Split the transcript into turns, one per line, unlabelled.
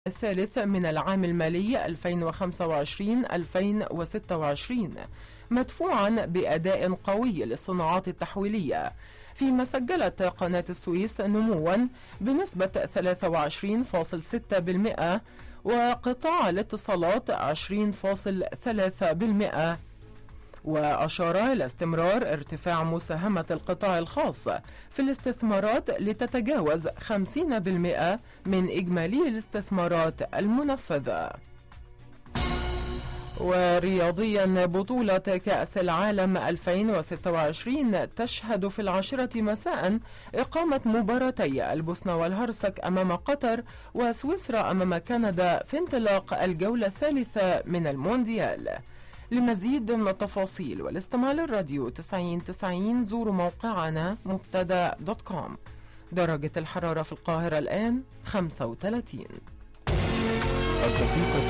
الثالث من العام المالي 2025-2026 مدفوعا بأداء قوي للصناعات التحويلية، فيما سجلت قناة السويس نموا بنسبة 23.6%، وقطاع الاتصالات 20.3%. وأشار إلى استمرار ارتفاع مساهمة القطاع الخاص في الاستثمارات لتتجاوز 50% من إجمالي الاستثمارات المنفذة. ورياضيا، بطولة كأس العالم 2026 تشهد في 10 مساء إقامة مباراتي البوسنة والهرسك أمام قطر وسويسرا أمام كندا في انطلاق الجولة الثالثة من المونديال. لمزيد من التفاصيل والاستماع للراديو 9090 زوروا موقعنا مبتدا.com. درجة الحرارة في القاهرة الآن 35.
الدقيقة